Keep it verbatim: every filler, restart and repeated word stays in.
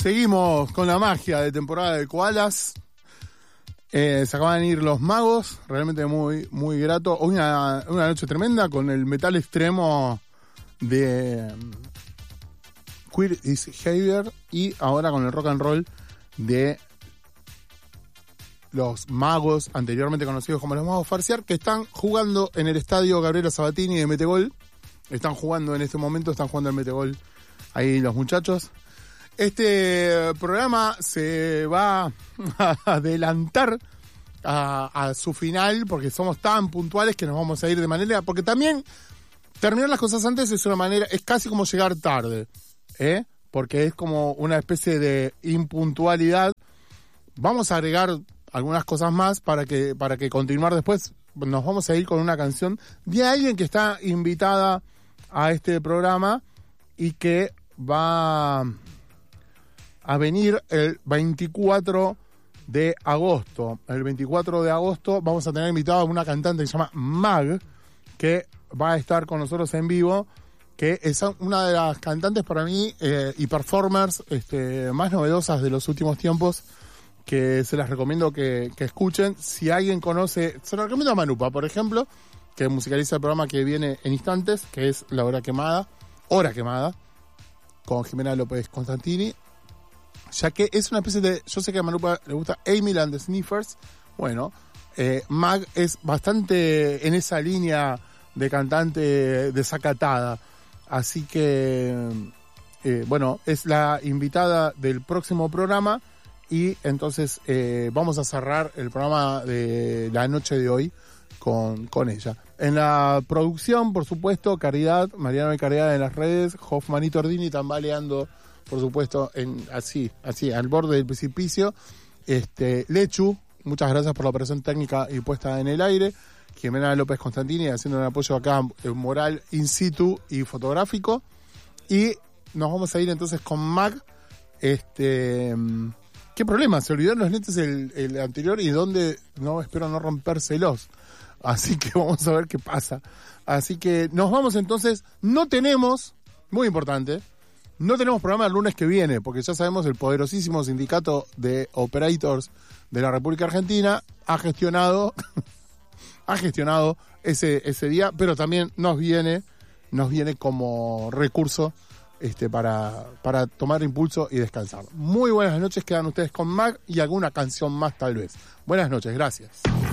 seguimos con la magia de temporada de koalas. Eh, se acaban de ir los magos, realmente muy, muy grato. Una, una noche tremenda con el metal extremo de Queer is Behavior y ahora con el rock and roll de los magos, anteriormente conocidos como los magos Farciar, que están jugando en el estadio Gabriela Sabatini de Metegol. Están jugando en este momento, están jugando el Metegol ahí los muchachos. Este programa se va a adelantar a, a su final porque somos tan puntuales que nos vamos a ir de manera... Porque también terminar las cosas antes es una manera... Es casi como llegar tarde, ¿eh? Porque es como una especie de impuntualidad. Vamos a agregar algunas cosas más para que, para que continuar después. Nos vamos a ir con una canción de alguien que está invitada a este programa y que va a venir el veinticuatro de agosto. El veinticuatro de agosto vamos a tener invitada a una cantante que se llama Mag, que va a estar con nosotros en vivo, que es una de las cantantes para mí eh, y performers este, más novedosas de los últimos tiempos, que se las recomiendo que, que escuchen. Si alguien conoce, se lo recomiendo a Manupa, por ejemplo, que musicaliza el programa que viene en instantes, que es La Hora Quemada, Hora Quemada, con Jimena López Constantini, ya que es una especie de... Yo sé que a Manupa le gusta Emil and the Sniffers. Bueno, eh, Mag es bastante en esa línea de cantante desacatada. Así que, eh, bueno, es la invitada del próximo programa y entonces eh, vamos a cerrar el programa de la noche de hoy con, con ella. En la producción, por supuesto, Caridad, Mariano de Caridad en las redes, Hoffmanito Ordini tambaleando, por supuesto, en así, así, al borde del precipicio. Este, Lechu, muchas gracias por la operación técnica y puesta en el aire. Jimena López Constantini haciendo un apoyo acá moral in situ y fotográfico. Y nos vamos a ir entonces con Mag. Este, ¿qué problema? Se olvidaron los lentes el, el anterior y donde no espero no rompérselos. Así que vamos a ver qué pasa. Así que nos vamos entonces. No tenemos, muy importante, no tenemos programa el lunes que viene, porque ya sabemos el poderosísimo sindicato de operators de la República Argentina ha gestionado ha gestionado ese ese día, pero también nos viene nos viene como recurso este para para tomar impulso y descansar. Muy buenas noches, quedan ustedes con Mag y alguna canción más tal vez. Buenas noches, gracias.